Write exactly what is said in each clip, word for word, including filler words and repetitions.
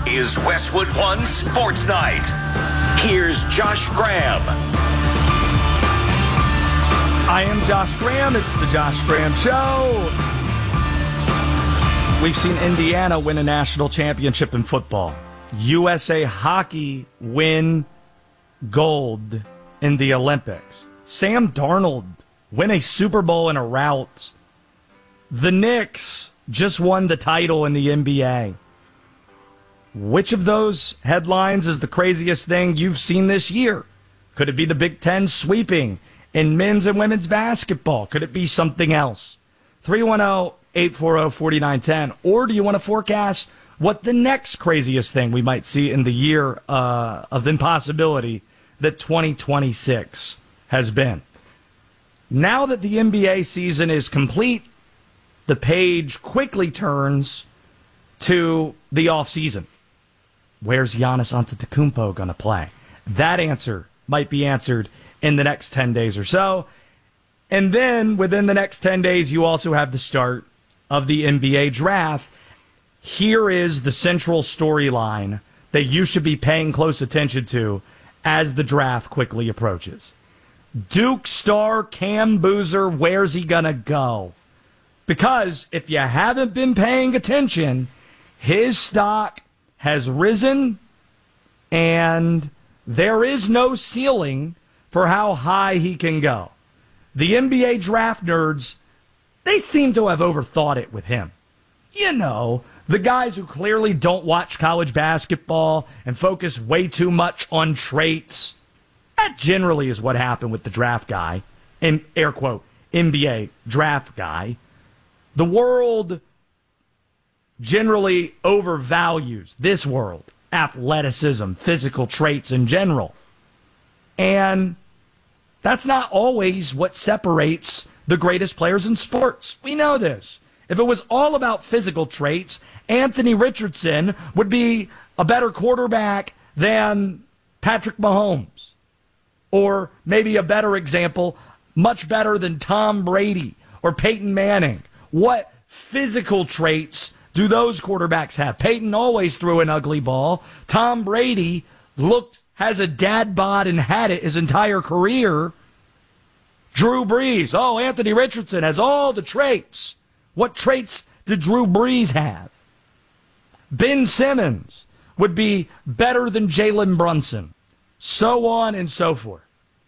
is Westwood One Sports Night. Here's Josh Graham. I am Josh Graham. It's the Josh Graham Show. We've seen Indiana win a national championship in football. U S A Hockey win gold in the Olympics. Sam Darnold win a Super Bowl in a rout. The Knicks just won the title in the N B A. Which of those headlines is the craziest thing you've seen this year? Could it be the Big Ten sweeping in men's and women's basketball? Could it be something else? three one zero, eight four zero, four nine one zero. Or do you want to forecast what the next craziest thing we might see in the year uh, of impossibility that twenty twenty-six has been? Now that the N B A season is complete, the page quickly turns to the offseason. Where's Giannis Antetokounmpo going to play? That answer might be answered in the next ten days or so. And then within the next ten days, you also have the start of the N B A draft. Here is the central storyline that you should be paying close attention to as the draft quickly approaches. Duke star Cam Boozer, where's he going to go? Because if you haven't been paying attention, his stock has risen, and there is no ceiling for how high he can go. The N B A draft nerds, they seem to have overthought it with him. You know, the guys who clearly don't watch college basketball and focus way too much on traits. That generally is what happened with the draft guy, in air quote, N B A draft guy. The world generally overvalues this world, athleticism, physical traits in general. And that's not always what separates the greatest players in sports. We know this. If it was all about physical traits, Anthony Richardson would be a better quarterback than Patrick Mahomes. Or maybe a better example, much better than Tom Brady or Peyton Manning. What physical traits do those quarterbacks have? Peyton always threw an ugly ball. Tom Brady looked, has a dad bod and had it his entire career. Drew Brees. Oh, Anthony Richardson has all the traits. What traits did Drew Brees have? Ben Simmons would be better than Jalen Brunson. So on and so forth.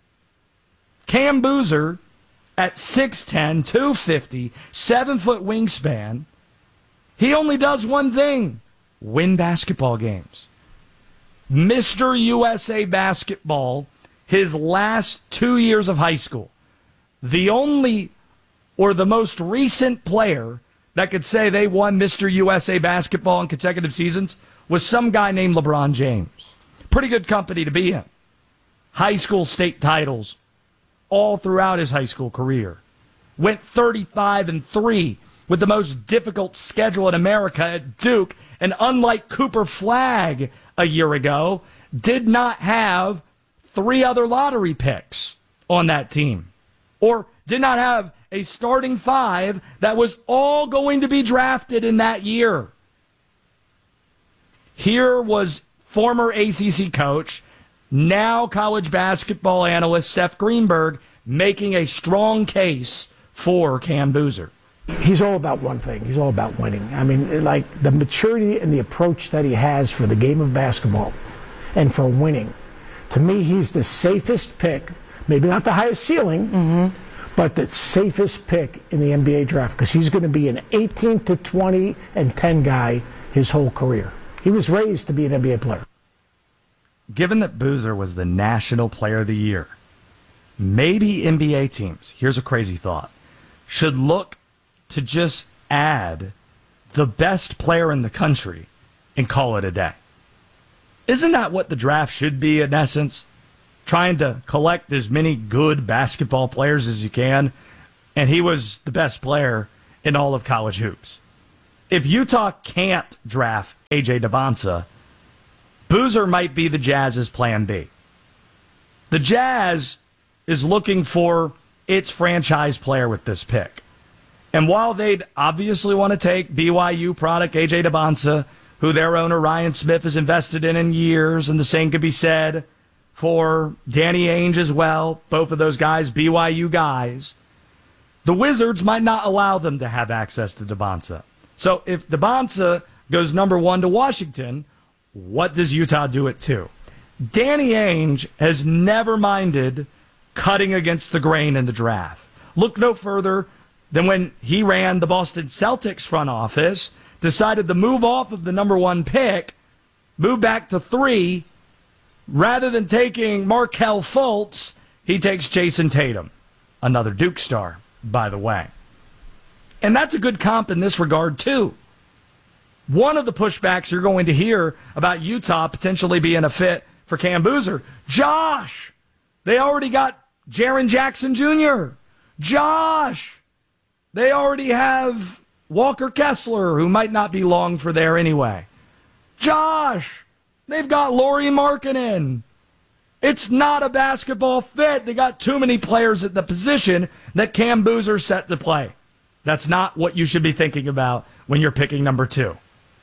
Cam Boozer at six ten, two fifty, seven-foot wingspan, he only does one thing: win basketball games. Mister U S A Basketball, his last two years of high school, the only or the most recent player that could say they won Mister U S A Basketball in consecutive seasons was some guy named LeBron James. Pretty good company to be in. High school state titles all throughout his high school career. Went thirty-five and three with the most difficult schedule in America at Duke, and unlike Cooper Flagg a year ago, did not have three other lottery picks on that team, or did not have a starting five that was all going to be drafted in that year. Here was former A C C coach, now college basketball analyst Seth Greenberg, making a strong case for Cam Boozer. He's all about one thing. He's all about winning. I mean, like the maturity and the approach that he has for the game of basketball and for winning. To me, he's the safest pick, maybe not the highest ceiling, mm-hmm. but the safest pick in the N B A draft, because he's going to be an eighteen to twenty and ten guy his whole career. He was raised to be an N B A player. Given that Boozer was the National Player of the Year, maybe N B A teams, here's a crazy thought, should look to just add the best player in the country and call it a day. Isn't that what the draft should be in essence? Trying to collect as many good basketball players as you can, and he was the best player in all of college hoops. If Utah can't draft A J Debonsa, Boozer might be the Jazz's plan B. The Jazz is looking for its franchise player with this pick. And while they'd obviously want to take B Y U product A J Debonsa, who their owner Ryan Smith has invested in in years, and the same could be said for Danny Ainge as well. Both of those guys, B Y U guys. The Wizards might not allow them to have access to Debonsa. So if Debonsa goes number one to Washington, what does Utah do at two? Danny Ainge has never minded cutting against the grain in the draft. Look no further than when he ran the Boston Celtics front office, decided to move off of the number one pick, move back to three. Rather than taking Markelle Fultz, he takes Jason Tatum, another Duke star, by the way. And that's a good comp in this regard, too. One of the pushbacks you're going to hear about Utah potentially being a fit for Cam Boozer, Josh, they already got Jaren Jackson Junior Josh, they already have Walker Kessler, who might not be long for there anyway. Josh, they've got Lauri Markkanen. It's not a basketball fit. They got too many players at the position that Cam Boozer's set to play. That's not what you should be thinking about when you're picking number two.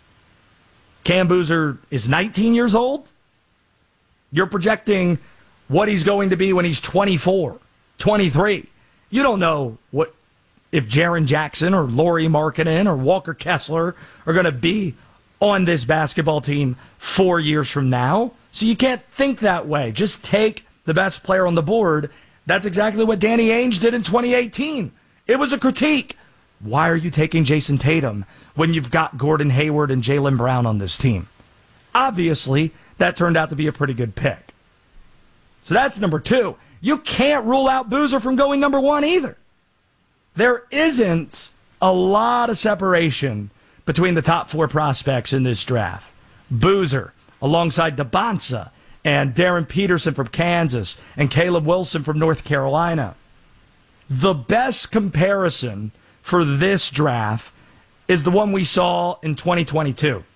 Cam Boozer is nineteen years old. You're projecting what he's going to be when he's twenty-four, twenty-three. You don't know what if Jaren Jackson or Lauri Markkanen or Walker Kessler are going to be on this basketball team four years from now. So you can't think that way. Just take the best player on the board. That's exactly what Danny Ainge did in twenty eighteen. It was a critique. Why are you taking Jason Tatum when you've got Gordon Hayward and Jaylen Brown on this team? Obviously, that turned out to be a pretty good pick. So that's number two. You can't rule out Boozer from going number one either. There isn't a lot of separation between the top four prospects in this draft. Boozer, alongside Debonsa, and Darren Peterson from Kansas, and Caleb Wilson from North Carolina. The best comparison for this draft is the one we saw in twenty twenty-two.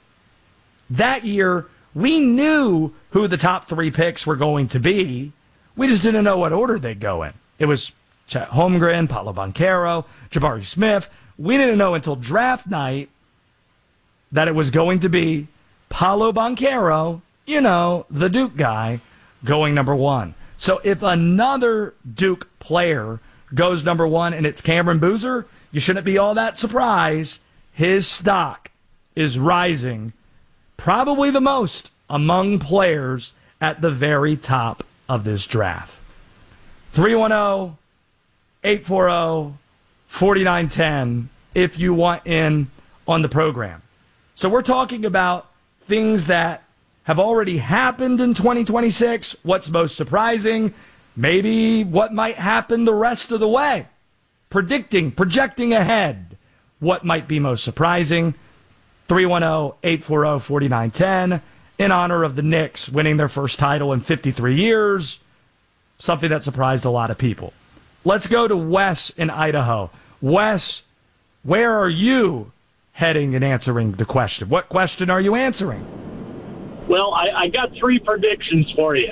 That year, we knew who the top three picks were going to be. We just didn't know what order they'd go in. It was Chet Holmgren, Paolo Banchero, Jabari Smith. We didn't know until draft night that it was going to be Paolo Banchero, you know, the Duke guy, going number one. So if another Duke player goes number one and it's Cameron Boozer, you shouldn't be all that surprised. His stock is rising probably the most among players at the very top of this draft. three one zero, eight four zero, four nine one zero if you want in on the program. So we're talking about things that have already happened in twenty twenty-six, what's most surprising, maybe what might happen the rest of the way. Predicting, projecting ahead, what might be most surprising. three one zero, eight four zero, four nine one zero in honor of the Knicks winning their first title in fifty-three years, something that surprised a lot of people. Let's go to Wes in Idaho. Wes, where are you heading and answering the question? What question are you answering? Well, I, I got three predictions for you.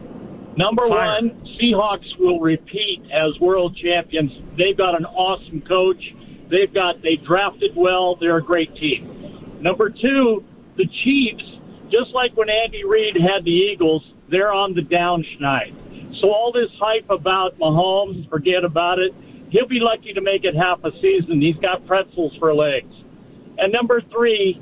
Number Fire. one, Seahawks will repeat as world champions. They've got an awesome coach. They've got they drafted well. They're a great team. Number two, the Chiefs, just like when Andy Reid had the Eagles, they're on the downschneid. So all this hype about Mahomes, forget about it. He'll be lucky to make it half a season. He's got pretzels for legs. And number three,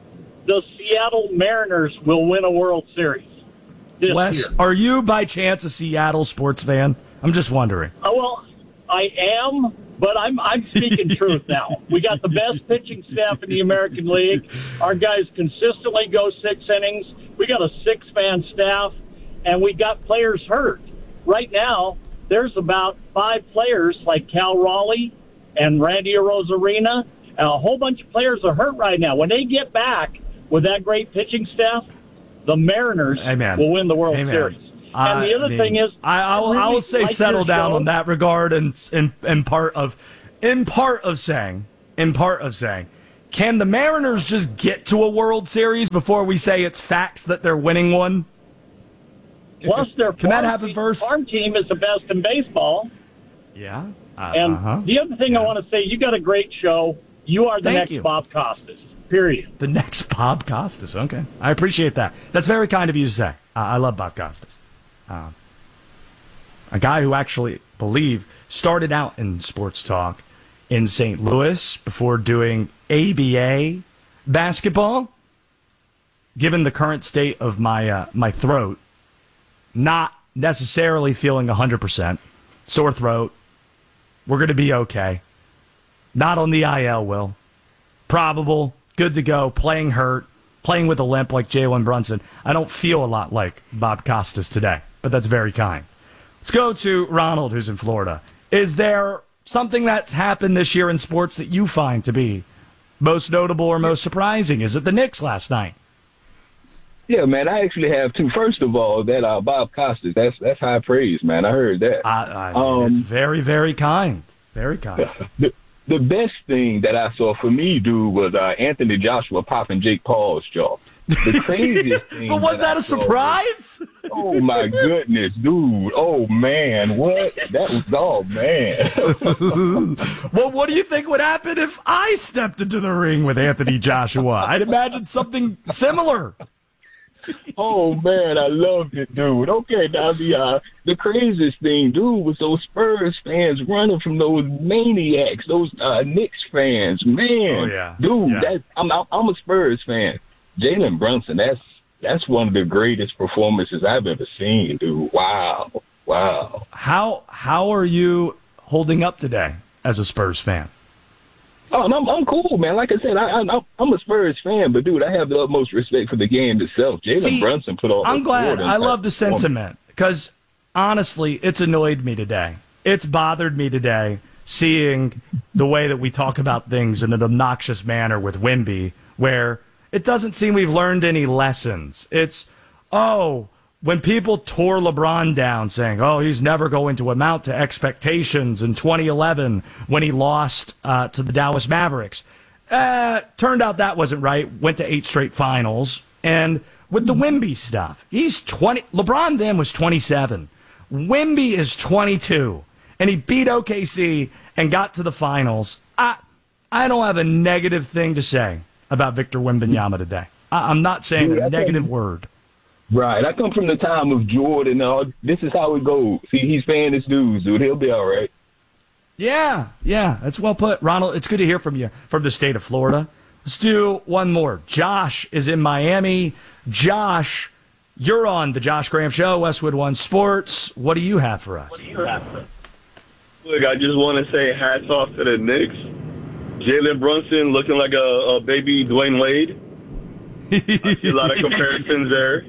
the Seattle Mariners will win a World Series this Wes, year. are you by chance a Seattle sports fan? I'm just wondering. Oh, well, I am, but I'm I'm speaking truth now. We got the best pitching staff in the American League. Our guys consistently go six innings. We got a six-man staff, and we got players hurt. Right now, there's about five players like Cal Raleigh and Randy Arozarena. And a whole bunch of players are hurt right now. When they get back with that great pitching staff, the Mariners Amen. will win the World Amen. Series. I And the other mean, thing is, I, I, will, really I will say like settle your down show. on that regard, and in, in part of, in part of saying, in part of saying, can the Mariners just get to a World Series before we say it's facts that they're winning one? Plus, their Can that farm happen team, first? farm team is the best in baseball. Yeah. Uh, And uh-huh. the other thing Yeah. I want to say, you got a great show. You are the Thank next you. Bob Costas. period. The next Bob Costas. Okay. I appreciate that. That's very kind of you to say. Uh, I love Bob Costas. Uh, a guy who actually, believe, started out in sports talk in Saint Louis before doing A B A basketball. Given the current state of my uh, my throat, not necessarily feeling one hundred percent. Sore throat. We're going to be okay. Not on the I L, Will. Probable. Good to go. Playing hurt. Playing with a limp like Jalen Brunson. I don't feel a lot like Bob Costas today, but that's very kind. Let's go to Ronald, who's in Florida. Is there something that's happened this year in sports that you find to be most notable or most surprising? Is it the Knicks last night? Yeah, man, I actually have two. First of all, that uh, Bob Costas, that's that's high praise, man. I heard that. I, I, um, it's very, very kind. Very kind. The, the best thing that I saw for me, dude, was uh, Anthony Joshua popping Jake Paul's jaw. The craziest thing. But was that, that a surprise? Was, oh, my goodness, dude. Oh, man. What? That was, oh, man. Well, what do you think would happen if I stepped into the ring with Anthony Joshua? I'd imagine something similar. Oh, man, I loved it, dude. Okay, now the uh, the craziest thing, dude, was those Spurs fans running from those maniacs, those uh, Knicks fans. Man, oh, yeah. dude, yeah. That, I'm, I'm a Spurs fan. Jalen Brunson, that's that's one of the greatest performances I've ever seen, dude. Wow, wow. How how are you holding up today as a Spurs fan? Oh, I'm I'm cool, man. Like I said, I, I I'm a Spurs fan, but dude, I have the utmost respect for the game itself. Jalen Brunson put all. I'm glad. I love the sentiment because honestly, it's annoyed me today. It's bothered me today seeing the way that we talk about things in an obnoxious manner with Wemby, where it doesn't seem we've learned any lessons. It's oh. When people tore LeBron down saying, oh, he's never going to amount to expectations in twenty eleven when he lost uh, to the Dallas Mavericks, uh, turned out that wasn't right, went to eight straight finals. And with the Wemby stuff, he's twenty. LeBron then was twenty-seven. Wemby is twenty-two. And he beat O K C and got to the finals. I, I don't have a negative thing to say about Victor Wembanyama today. I, I'm not saying Dude, a negative think- word. Right. I come from the time of Jordan. Uh, this is how it goes. See, he's paying his dues, dude. He'll be all right. Yeah, yeah, that's well put. Ronald, it's good to hear from you from the state of Florida. Let's do one more. Josh is in Miami. Josh, you're on the Josh Graham Show, Westwood One Sports. What do you have for us? What do you have for us? Look, I just want to say hats off to the Knicks. Jalen Brunson looking like a, a baby Dwayne Wade. I see a lot of comparisons there.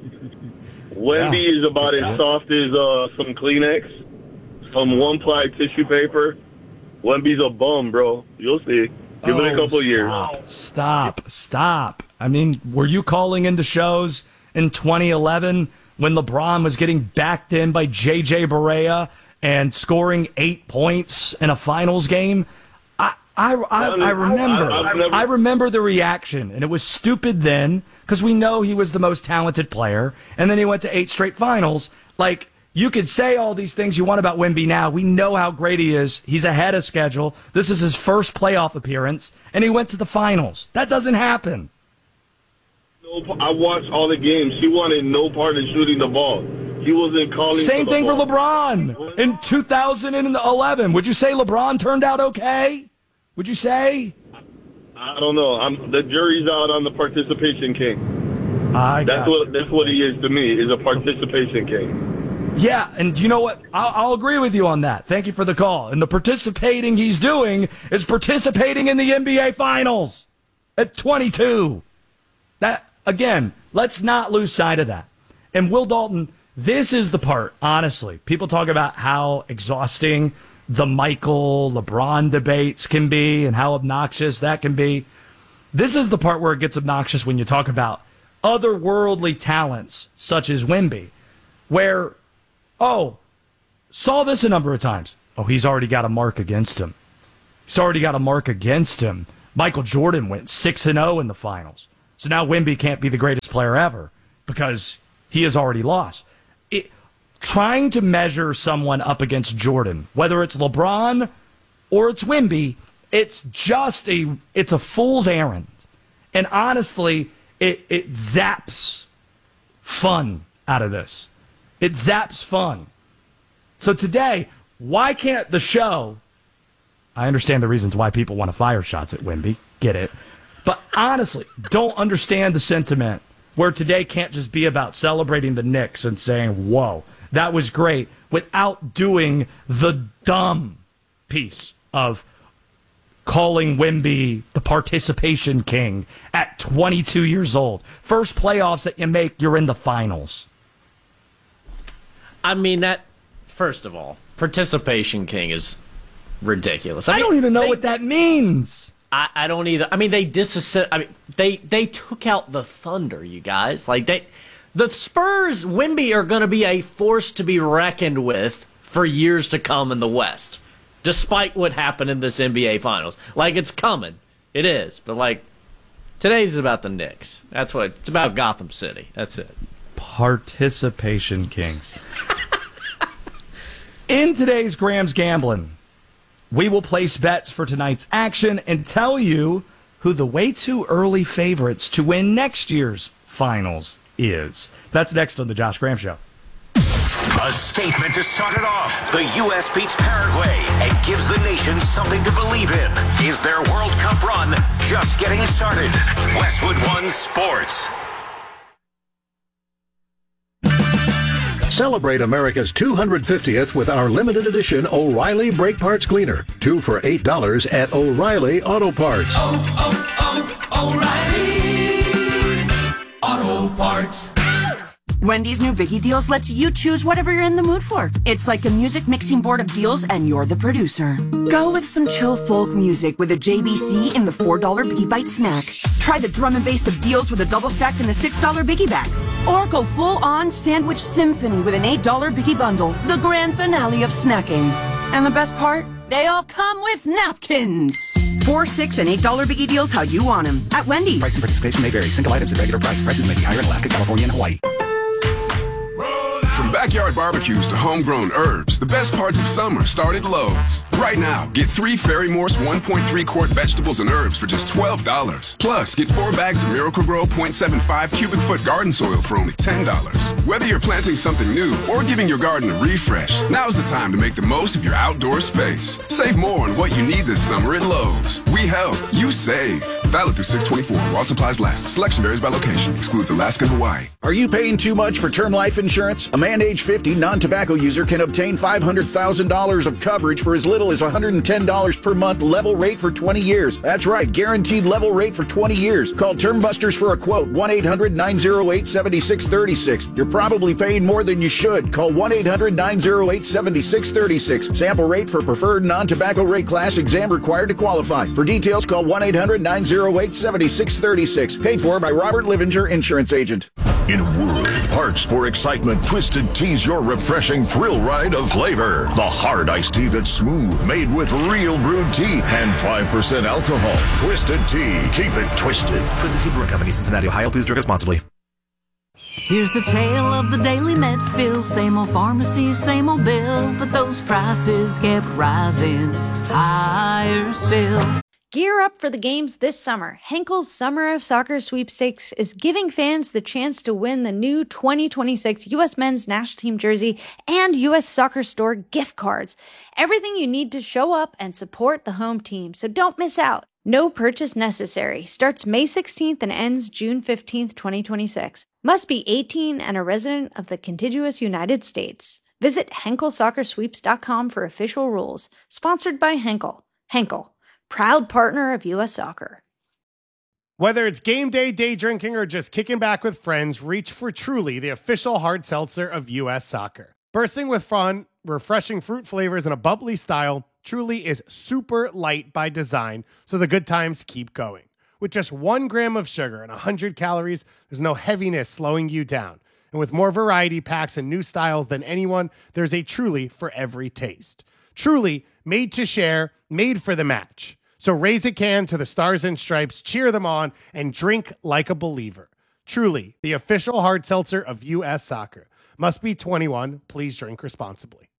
Wemby yeah, is about as soft as uh, some Kleenex, some one-ply tissue paper. Wemby's a bum, bro. You'll see. Give oh, it a couple stop, years. Stop, stop. I mean, were you calling into shows in twenty eleven when LeBron was getting backed in by J J Barea and scoring eight points in a finals game? I I, I, I remember. I, never... I remember the reaction, and it was stupid then because we know he was the most talented player, and then he went to eight straight finals. Like, you could say all these things you want about Wemby now. We know how great he is. He's ahead of schedule. This is his first playoff appearance, and he went to the finals. That doesn't happen. No, I watched all the games. He wanted no part in shooting the ball. He wasn't calling. Same for thing ball. for LeBron in two thousand eleven. Would you say LeBron turned out okay? Would you say? I don't know. I'm, the jury's out on the participation king. I that's got what you. that's what he is to me. Is a participation king. Yeah, and you know what? I'll, I'll agree with you on that. Thank you for the call. And the participating he's doing is participating in the N B A Finals at twenty-two. That again, let's not lose sight of that. And Will Dalton, this is the part. Honestly, people talk about how exhausting the Michael, LeBron debates can be and how obnoxious that can be. This is the part where it gets obnoxious when you talk about otherworldly talents such as Wemby, where, oh, saw this a number of times. Oh, he's already got a mark against him. He's already got a mark against him. Michael Jordan went six and oh in the finals. So now Wemby can't be the greatest player ever because he has already lost. It, trying to measure someone up against Jordan, whether it's LeBron or it's Wemby, it's just a it's a fool's errand. And honestly, it, it zaps fun out of this. It zaps fun. So today, why can't the show... I understand the reasons why people want to fire shots at Wemby. Get it. But honestly, don't understand the sentiment where today can't just be about celebrating the Knicks and saying, whoa, that was great, without doing the dumb piece of calling Wemby the participation king at twenty-two years old. First playoffs that you make, you're in the finals. I mean, that, first of all, participation king is ridiculous. I, I mean, don't even know they, what that means. I, I don't either. I mean, they disassi- I mean, they they took out the Thunder, you guys. Like they, the Spurs, Wemby are going to be a force to be reckoned with for years to come in the West, despite what happened in this N B A Finals. Like it's coming, it is. But like today's about the Knicks. That's what it's about. Gotham City. That's it. Participation kings. In today's Graham's Gambling, we will place bets for tonight's action and tell you who the way too early favorites to win next year's finals is. That's next on the Josh Graham Show. A statement to start it off. The U S beats Paraguay and gives the nation something to believe in. Is their World Cup run just getting started? Westwood One Sports. Celebrate America's two hundred fiftieth with our limited edition O'Reilly Brake Parts Cleaner. Two for eight dollars at O'Reilly Auto Parts. Oh, oh, oh, O'Reilly Auto Parts. Wendy's new Biggie Deals lets you choose whatever you're in the mood for. It's like a music mixing board of deals, and you're the producer. Go with some chill folk music with a J B C in the four dollar Biggie Bite snack. Try the drum and bass of deals with a double stack in the six dollar Biggie Bag. Or go full-on sandwich symphony with an eight dollar Biggie Bundle, the grand finale of snacking. And the best part? They all come with napkins. Four, six, and eight dollar Biggie Deals how you want them at Wendy's. Price and participation may vary. Single items at regular price. Prices may be higher in Alaska, California, and Hawaii. From backyard barbecues to homegrown herbs, the best parts of summer start at Lowe's. Right now, get three Fairy Morse one point three quart vegetables and herbs for just twelve dollars. Plus, get four bags of Miracle-Gro point seven five cubic foot garden soil for only ten dollars. Whether you're planting something new or giving your garden a refresh, now's the time to make the most of your outdoor space. Save more on what you need this summer at Lowe's. We help, you save. Valid through six twenty-four while supplies last. Selection varies by location. Excludes Alaska and Hawaii. Are you paying too much for term life insurance? A man age fifty non-tobacco user can obtain five hundred thousand dollars of coverage for as little as one hundred ten dollars per month, level rate for twenty years. That's right, guaranteed level rate for twenty years. Call Term Busters for a quote, one eight hundred nine oh eight seven six three six. You're probably paying more than you should. Call one eight hundred nine oh eight seven six three six. Sample rate for preferred non-tobacco rate class, exam required to qualify. For details, call one eight hundred nine oh eight seven six three six. Paid for by Robert Livinger, Insurance Agent. In a world parched for excitement, Twisted Tea's your refreshing thrill ride of flavor. The hard iced tea that's smooth, made with real brewed tea and five percent alcohol. Twisted Tea. Keep it twisted. Twisted Tea Brewing Company, Cincinnati, Ohio. Please drink responsibly. Here's the tale of the Daily Medfill. Same old pharmacy, same old bill, but those prices kept rising higher still. Gear up for the games this summer. Henkel's Summer of Soccer Sweepstakes is giving fans the chance to win the new twenty twenty-six U S Men's National Team jersey and U S Soccer Store gift cards. Everything you need to show up and support the home team, so don't miss out. No purchase necessary. Starts May sixteenth and ends June fifteenth, twenty twenty-six. Must be eighteen and a resident of the contiguous United States. Visit Henkel Soccer Sweeps dot com for official rules. Sponsored by Henkel. Henkel, proud partner of U S Soccer. Whether it's game day, day drinking, or just kicking back with friends, reach for Truly, the official hard seltzer of U S Soccer. Bursting with fun, refreshing fruit flavors, and a bubbly style, Truly is super light by design, so the good times keep going. With just one gram of sugar and one hundred calories, there's no heaviness slowing you down. And with more variety packs and new styles than anyone, there's a Truly for every taste. Truly, made to share, made for the match. So raise a can to the Stars and Stripes, cheer them on, and drink like a believer. Truly, the official hard seltzer of U S Soccer. Must be twenty-one. Please drink responsibly.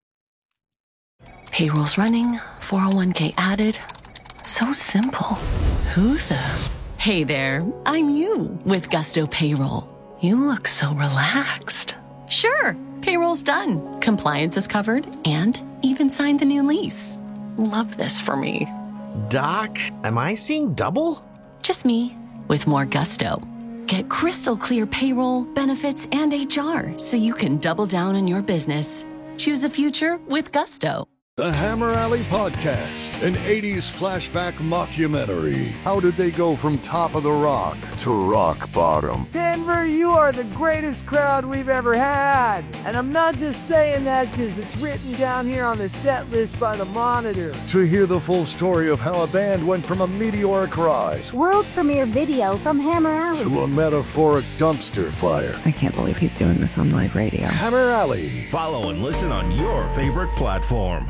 Payroll's running, four oh one k added. So simple. Who the? Hey there, I'm you with Gusto Payroll. You look so relaxed. Sure, payroll's done, compliance is covered, and even signed the new lease. Love this for me. Doc, am I seeing double? Just me with more gusto. Get crystal clear payroll, benefits, and H R so you can double down on your business. Choose a future with Gusto. The Hammer Alley Podcast, an eighties flashback mockumentary. How did they go from top of the rock to rock bottom? Denver, you are the greatest crowd we've ever had. And I'm not just saying that because it's written down here on the set list by the Monitor. To hear the full story of how a band went from a meteoric rise world premiere video from Hammer Alley to a metaphoric dumpster fire. I can't believe he's doing this on live radio. Hammer Alley. Follow and listen on your favorite platform.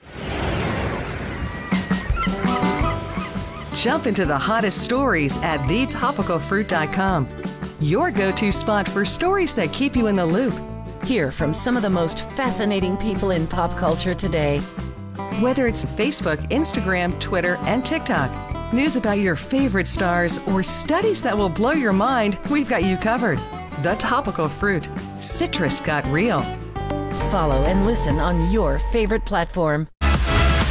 Jump into the hottest stories at the topical fruit dot com. Your go-to spot for stories that keep you in the loop. Hear from some of the most fascinating people in pop culture today. Whether it's Facebook, Instagram, Twitter, and TikTok, news about your favorite stars, or studies that will blow your mind, we've got you covered. The Topical Fruit. Citrus got real. Follow and listen on your favorite platform.